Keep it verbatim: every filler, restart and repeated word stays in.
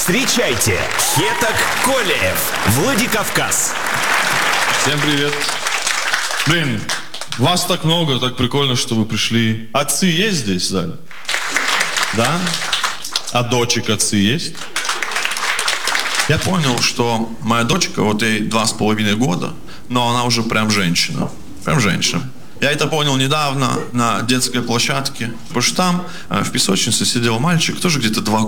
Встречайте, Хетак Колеев, Владикавказ. Всем привет. Блин, вас так много, так прикольно, что вы пришли. Отцы есть здесь в зале? Да? А дочек отцы есть? Я понял, что моя дочка, вот ей два с половиной года, но она уже прям женщина. Прям женщина. Я это понял недавно на детской площадке, потому что там в песочнице сидел мальчик, тоже где-то два